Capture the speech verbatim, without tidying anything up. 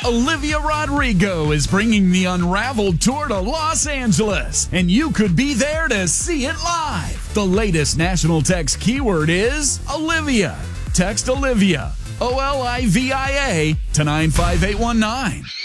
Olivia Rodrigo is bringing the Unraveled Tour to Los Angeles, and you could be there to see it live. The latest national text keyword is Olivia. Text Olivia, O L I V I A, to nine five eight one nine.